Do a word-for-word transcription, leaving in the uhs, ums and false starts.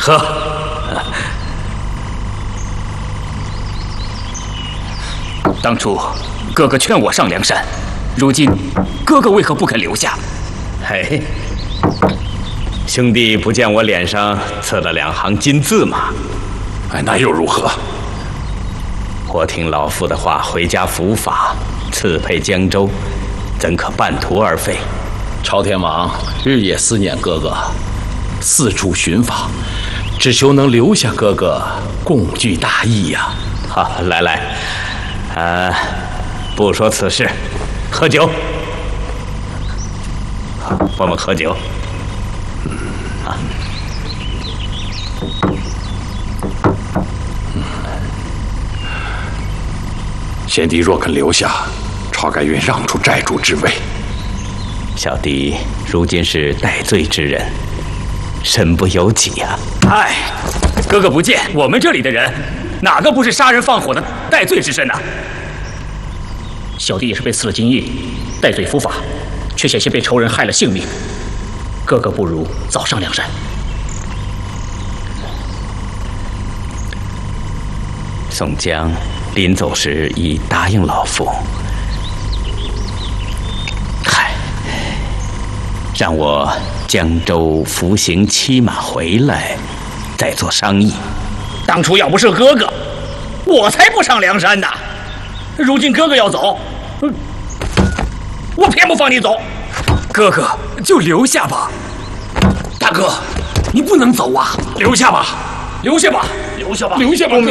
喝。当初哥哥劝我上梁山，如今哥哥为何不肯留下？ 嘿，兄弟不见我脸上刺了两行金字吗？ 哎，那又如何？ 我听老夫的话，回家伏法，刺配江州，怎可半途而废？ 朝天王日夜思念哥哥，四处寻访，只求能留下哥哥，共聚大义呀！ 好，来来，啊，不说此事，喝酒。好，我们喝酒。啊。 贤弟若肯留下，晁盖愿让出寨主之位。 小弟如今是戴罪之人，身不由己呀、 啊。哎，哥哥不见，我们这里的人哪个不是杀人放火的戴罪之身呢、啊？ 小弟也是被刺了金印，戴罪伏法，却险些被仇人害了性命。哥哥不如早上梁山。 宋江临走时已答应老夫，嗨，让我江州服刑期满回来，再做商议。 当初要不是哥哥，我才不上梁山呢。如今哥哥要走，我偏不放你走。 哥哥就留下吧。 大哥，你不能走啊！ 留下吧， 留下吧，留下吧， 留下吧！